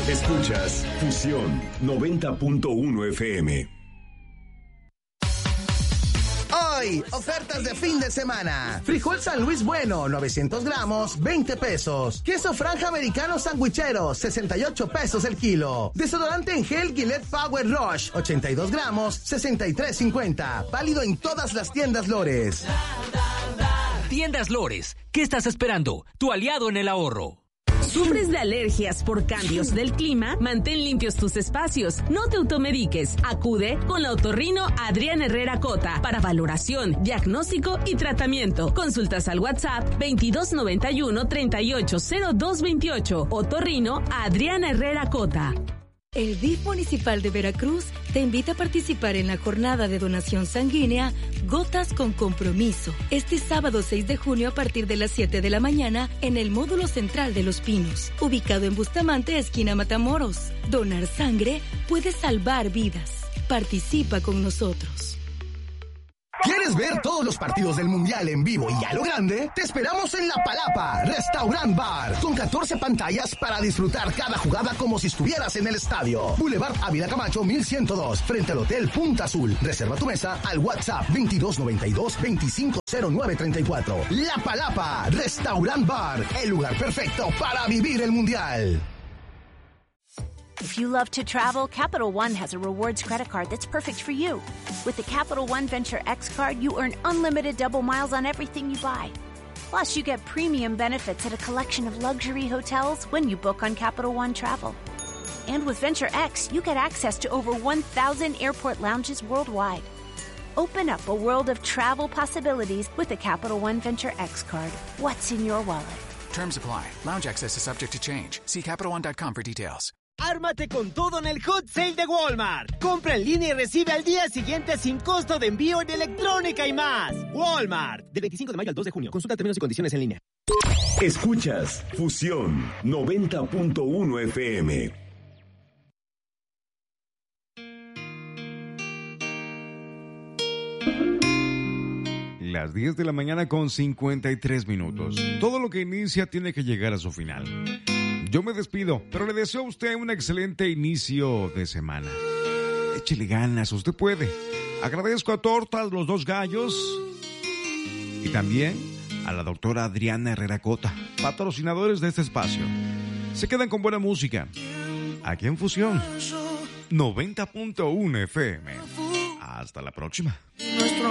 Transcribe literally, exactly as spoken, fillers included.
Escuchas Fusión noventa punto uno F M. Hoy, ofertas de fin de semana. Frijol San Luis Bueno, novecientos gramos, veinte pesos. Queso franja americano sandwichero, sesenta y ocho pesos el kilo. Desodorante en gel Gillette Power Rush, ochenta y dos gramos, sesenta y tres cincuenta. Válido en todas las tiendas Lores. Tiendas Lores, ¿qué estás esperando? Tu aliado en el ahorro. ¿Sufres de alergias por cambios del clima? Mantén limpios tus espacios. No te automediques. Acude con la otorrino Adrián Herrera Cota para valoración, diagnóstico y tratamiento. Consultas al WhatsApp veintidós noventa y uno treinta y ocho cero dos veintiocho. Otorrino Adrián Herrera Cota. El D I F Municipal de Veracruz te invita a participar en la jornada de donación sanguínea Gotas con Compromiso, este sábado seis de junio a partir de las siete de la mañana en el módulo central de Los Pinos, ubicado en Bustamante, esquina Matamoros. Donar sangre puede salvar vidas. Participa con nosotros. ¿Quieres ver todos los partidos del Mundial en vivo y a lo grande? Te esperamos en La Palapa, Restaurant Bar, con catorce pantallas para disfrutar cada jugada como si estuvieras en el estadio. Boulevard Ávila Camacho mil ciento dos, frente al Hotel Punta Azul. Reserva tu mesa al WhatsApp veintidós noventa y dos veinticinco cero nueve treinta y cuatro. La Palapa, Restaurant Bar, el lugar perfecto para vivir el Mundial. If you love to travel, Capital One has a rewards credit card that's perfect for you. With the Capital One Venture X card, you earn unlimited double miles on everything you buy. Plus, you get premium benefits at a collection of luxury hotels when you book on Capital One Travel. And with Venture X, you get access to over one thousand airport lounges worldwide. Open up a world of travel possibilities with the Capital One Venture X card. What's in your wallet? Terms apply. Lounge access is subject to change. See Capital One dot com for details. Ármate con todo en el Hot Sale de Walmart. Compra en línea y recibe al día siguiente sin costo de envío en electrónica y más. Walmart. Del veinticinco de mayo al dos de junio. Consulta términos y condiciones en línea. Escuchas Fusión noventa punto uno F M. Las diez de la mañana con cincuenta y tres minutos. Todo lo que inicia tiene que llegar a su final. Yo me despido, pero le deseo a usted un excelente inicio de semana. Échele ganas, usted puede. Agradezco a Tortas Los Dos Gallos y también a la doctora Adriana Herrera Cota, patrocinadores de este espacio. Se quedan con buena música. Aquí en Fusión noventa punto uno F M. Hasta la próxima.